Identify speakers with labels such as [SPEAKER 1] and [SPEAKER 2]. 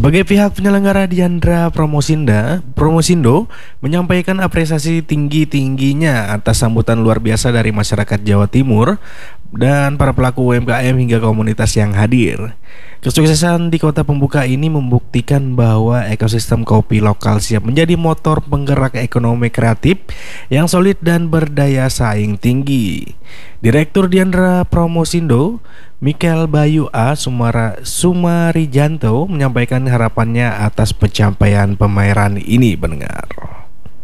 [SPEAKER 1] Sebagai pihak penyelenggara Diandra Promosindo menyampaikan apresiasi tinggi-tingginya atas sambutan luar biasa dari masyarakat Jawa Timur dan para pelaku UMKM hingga komunitas yang hadir. Kesuksesan di kota pembuka ini membuktikan bahwa ekosistem kopi lokal siap menjadi motor penggerak ekonomi kreatif yang solid dan berdaya saing tinggi. Direktur Diandra Promosindo, Michael Bayu A. Sumarijanto menyampaikan harapannya atas pencapaian pameran ini, pendengar.